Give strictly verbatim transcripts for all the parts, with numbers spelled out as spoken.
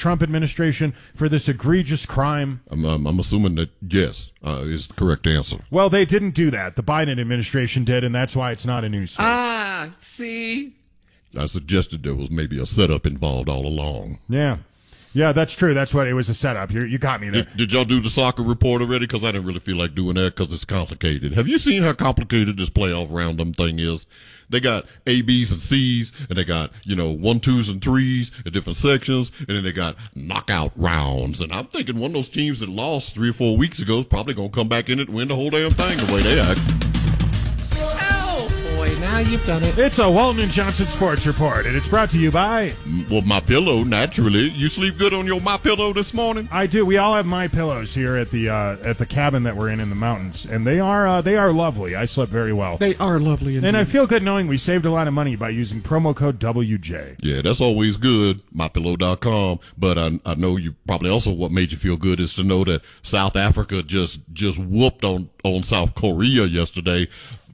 Trump administration for this egregious crime? I'm, I'm, I'm assuming that yes uh, is the correct answer. Well, they didn't do that. The Biden administration did, and that's why it's not a news story. Ah, see? I suggested there was maybe a setup involved all along. Yeah. Yeah, that's true. That's what it was, a setup. You you got me there. Did, did y'all do the soccer report already? Because I didn't really feel like doing that because it's complicated. Have you seen how complicated this playoff round thing is? They got A, B's, and C's, and they got, you know, one, twos, and threes in different sections, and then they got knockout rounds. And I'm thinking one of those teams that lost three or four weeks ago is probably going to come back in it and win the whole damn thing the way they act. Now you've done it. It's a Walton and Johnson Sports Report, and it's brought to you by... Well, My Pillow, naturally. You sleep good on your My Pillow this morning? I do. We all have My Pillows here at the uh, at the cabin that we're in in the mountains, and they are uh, they are lovely. I slept very well. They are lovely indeed. And I feel good knowing we saved a lot of money by using promo code W J. Yeah, that's always good, my pillow dot com. But I, I know you probably also what made you feel good is to know that South Africa just just whooped on, on South Korea yesterday.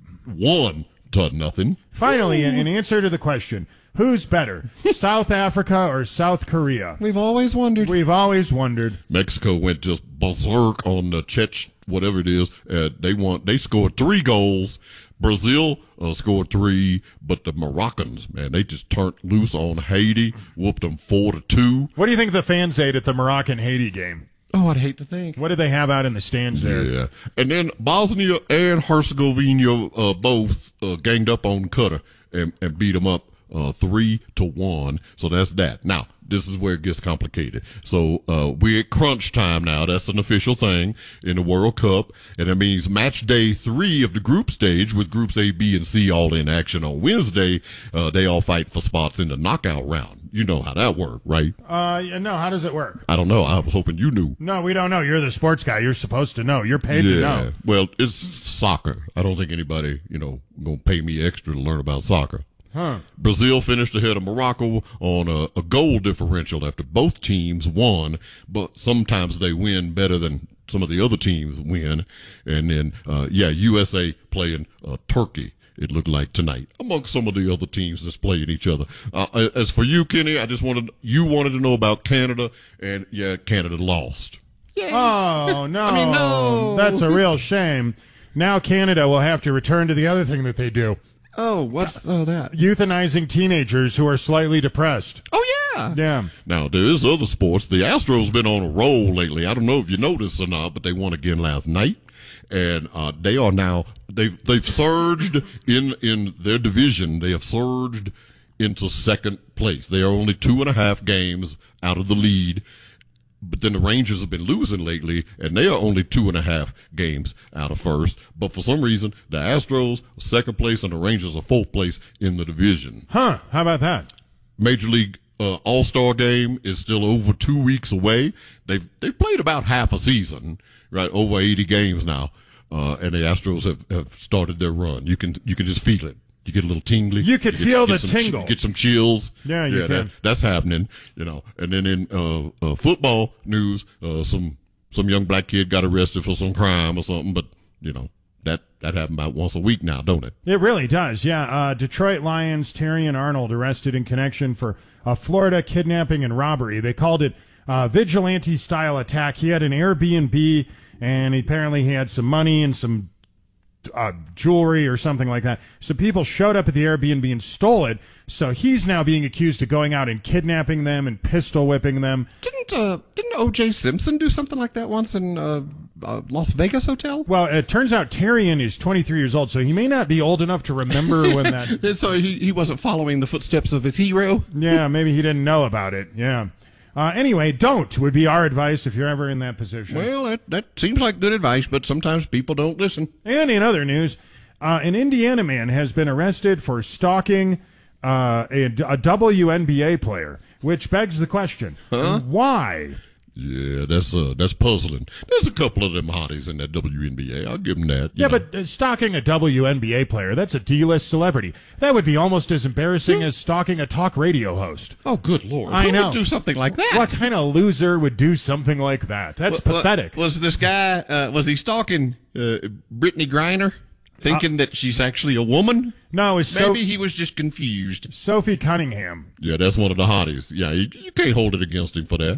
One to nothing. Finally, in, in answer to the question, who's better, South Africa or South Korea? We've always wondered. We've always wondered. Mexico went just berserk on the Czech, whatever it is. Uh, they won. They scored three goals. Brazil uh, scored three, but the Moroccans, man, they just turned loose on Haiti, whooped them four to two. What do you think the fans ate at the Moroccan-Haiti game? Oh, I'd hate to think. What did they have out in the stands there? Yeah, and then Bosnia and Herzegovina uh, both uh, ganged up on Qatar and, and beat them up uh, three to one. So that's that. Now, this is where it gets complicated. So uh, we're at crunch time now. That's an official thing in the World Cup, and it means match day three of the group stage with groups A, B, and C all in action on Wednesday. Uh, they all fight for spots in the knockout round. You know how that works, right? Uh, yeah, no, how does it work? I don't know. I was hoping you knew. No, we don't know. You're the sports guy. You're supposed to know. You're paid yeah. to know. Well, it's soccer. I don't think anybody, you know, going to pay me extra to learn about soccer. Huh. Brazil finished ahead of Morocco on a, a goal differential after both teams won, but sometimes they win better than some of the other teams win. And then, uh, yeah, U S A playing uh, Turkey. It looked like tonight, among some of the other teams that's playing each other. Uh, as for you, Kenny, I just wanted you wanted to know about Canada, and yeah, Canada lost. Yay. Oh, no. I mean, no. That's a real shame. Now Canada will have to return to the other thing that they do. Oh, what's oh, that? Euthanizing teenagers who are slightly depressed. Oh, yeah. Yeah. Now, there is other sports. The Astros been on a roll lately. I don't know if you noticed or not, but they won again last night. And uh, they are now they've they've surged in in their division. They have surged into second place. They are only two and a half games out of the lead. But then the Rangers have been losing lately, and they are only two and a half games out of first. But for some reason, the Astros are second place, and the Rangers are fourth place in the division. Huh? How about that? Major League uh, All-Star game is still over two weeks away. They've they've played about half a season, right? Over eighty games now. Uh, and the Astros have, have started their run. You can you can just feel it. You get a little tingly. You could get, feel get the some, tingle. Get some chills. Yeah, you yeah, can. That, that's happening. You know. And then in uh, uh, football news, uh, some some young black kid got arrested for some crime or something. But you know that that happens about once a week now, don't it? It really does. Yeah. Uh, Detroit Lions Terrion Arnold arrested in connection for a Florida kidnapping and robbery. They called it uh, vigilante style attack. He had an Airbnb, and apparently he had some money and some Uh, jewelry or something like that. So people showed up at the Airbnb and stole it. So he's now being accused of going out and kidnapping them and pistol whipping them. Didn't uh, didn't O J Simpson do something like that once in uh, uh, Las Vegas hotel? Well, it turns out Terrion is twenty-three years old, so he may not be old enough to remember when that... So he, he wasn't following the footsteps of his hero? Yeah, maybe he didn't know about it. Yeah. Uh, anyway, don't would be our advice if you're ever in that position. Well, that, that seems like good advice, but sometimes people don't listen. And in other news, uh, an Indiana man has been arrested for stalking uh, a, a W N B A player, which begs the question, huh? Why? Yeah, that's uh, that's puzzling. There's a couple of them hotties in that W N B A. I'll give them that. Yeah, know. but uh, stalking a W N B A player, that's a D-list celebrity. That would be almost as embarrassing as stalking a talk radio host. Oh, good Lord. I Who know. would do something like that? What kind of loser would do something like that? That's Well, pathetic. well, was this guy, uh, was he stalking uh, Brittany Griner, thinking uh, that she's actually a woman? No, it's so- Maybe he was just confused. Sophie Cunningham. Yeah, that's one of the hotties. Yeah, you, you can't hold it against him for that.